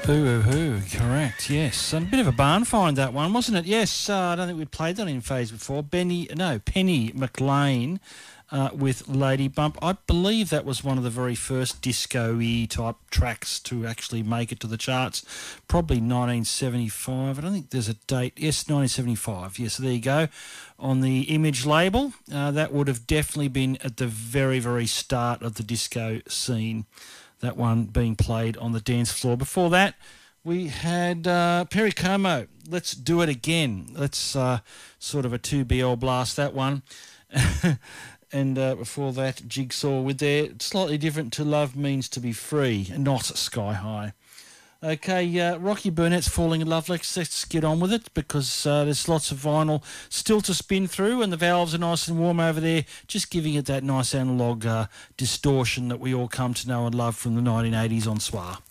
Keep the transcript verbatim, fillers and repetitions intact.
Boo-hoo, correct, yes. And a bit of a barn find, that one, wasn't it? Yes, uh, I don't think we'd played that in phase before. Benny, no, Penny McLean uh, with Lady Bump. I believe that was one of the very first disco-y type tracks to actually make it to the charts. Probably nineteen seventy-five. I don't think there's a date. Yes, nineteen seventy-five. Yes, so there you go. On the Image label, uh, that would have definitely been at the very, very start of the disco scene. That one being played on the dance floor. Before that, we had uh, Perry Como, Let's Do It Again. Let's uh, sort of a two B L blast, that one. And uh, before that, Jigsaw with their slightly different to Love Means to Be Free, and not Sky High. Okay, uh, Rocky Burnett's Falling in Love. Let's, let's get on with it, because uh, there's lots of vinyl still to spin through, and the valves are nice and warm over there, just giving it that nice analogue uh, distortion that we all come to know and love from the nineteen eighties on Soir.